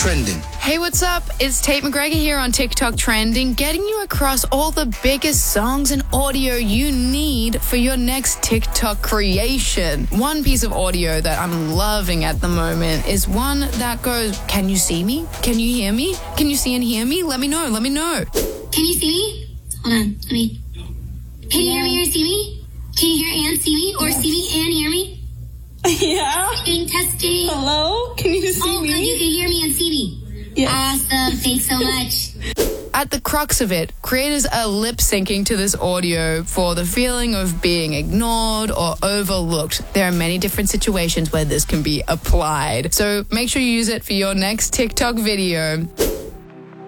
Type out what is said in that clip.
Trending. Hey, what's up? It's Tate McGregor here on TikTok Trending, getting you across all the biggest songs and audio you need for your next TikTok creation. One piece of audio that I'm loving at the moment is one that goes, "Can you see me? Can you hear me? Can you see and hear me? Let me know, let me know." Can you see me? Hold on, let me. Can you hear me or see me? Can you hear and see me? Or see me and hear me? Yeah. Testing. Hello? Can you see me? Oh, good, you can hear me and see me. Yes. Awesome, thanks so much. At the crux of it, creators are lip syncing to this audio for the feeling of being ignored or overlooked. There are many different situations where this can be applied. So make sure you use it for your next TikTok video.